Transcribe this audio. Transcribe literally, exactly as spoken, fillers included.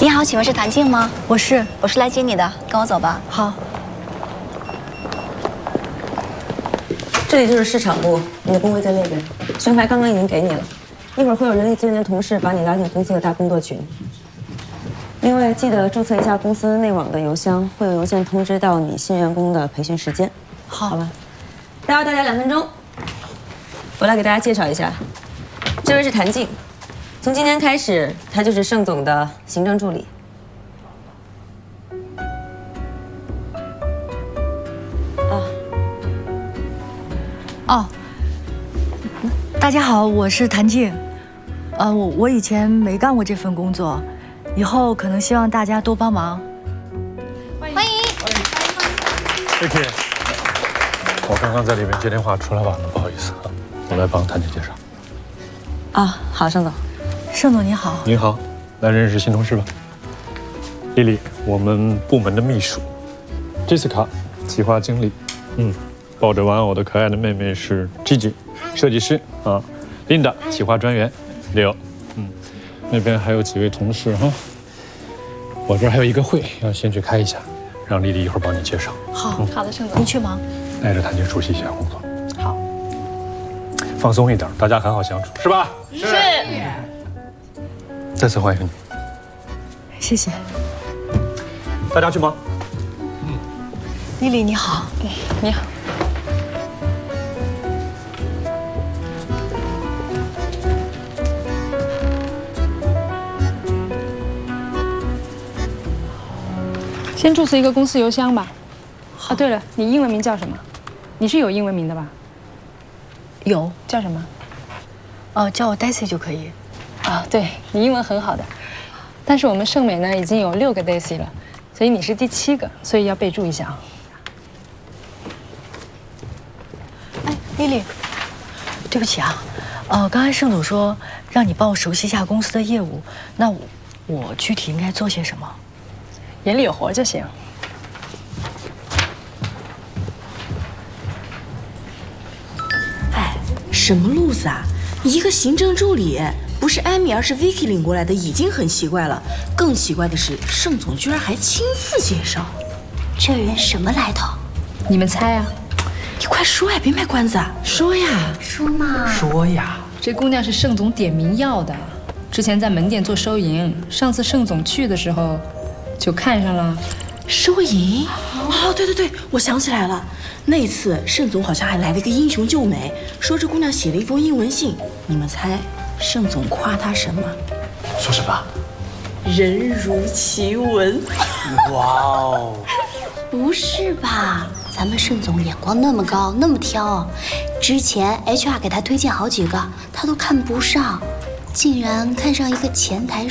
你好，请问是谭静吗？ 我是， 我是来接你的，跟我走吧。 好。 这里就是市场部，你的工位在那边。宣牌刚刚已经给你了，一会儿会有人力资源的同事把你拉进公司的大工作群。另外，记得注册一下公司内网的邮箱，会有邮件通知到你新员工的培训时间。 好， 好吧。待会儿大家两分钟，我来给大家介绍一下，这位是谭静。 从今天开始，他就是盛总的行政助理。啊， 哦，大家好，我是谭静。呃，我我以前没干过这份工作，以后可能希望大家多帮忙。 欢迎，欢迎， 谢谢。我刚刚在里面接电话出来晚了，不好意思啊，我来帮谭姐介绍。 啊，好，盛总。 盛总你好， 您好，来认识新同事吧。丽丽，我们部门的秘书。Jessica， 企划经理。嗯，抱着玩偶的可爱的妹妹是 Gigi， 设计师啊。Linda， 企划专员。Leo， 嗯，那边还有几位同事哈。我这儿还有一个会要先去开一下，让丽丽一会儿帮你介绍。 好， 嗯、 好的，盛总， 您去忙。 带着谭姐熟悉一下工作。 好， 放松一点，大家很好相处，是吧？ 是。 再次欢迎你， 谢谢。 大家去忙。 嗯，丽丽你好， 你好。 先注册一个公司邮箱吧。啊，对了，你英文名叫什么？你是有英文名的吧？ 有， 叫什么？ 哦，叫我 Daisy 就可以。 啊，对你英文很好的，但是我们盛美呢已经有六个 Daisy 了，所以你是第七个，所以要备注一下啊。 哎，丽丽，对不起啊，呃，刚才盛总说让你帮我熟悉一下公司的业务，那我我具体应该做些什么？ 眼里有活就行。 哎，什么路子啊！一个行政助理。 不是艾米，而是 Vicky 领过来的，已经很奇怪了。更奇怪的是，盛总居然还亲自介绍， 这人什么来头？ 你们猜啊？ 你快说呀，别卖关子，说呀， 说嘛， 说呀。 这姑娘是盛总点名要的，之前在门店做收银，上次盛总去的时候就看上了。 收银？哦，对对对，我想起来了，那次盛总好像还来了一个英雄救美，说这姑娘写了一封英文信，你们猜？ 盛总夸她什么？ 说什么？ 人如其文。 哇哦！ 不是吧？咱们盛总眼光那么高，那么挑，之前 H R 给他推荐好几个，他都看不上，竟然看上一个前台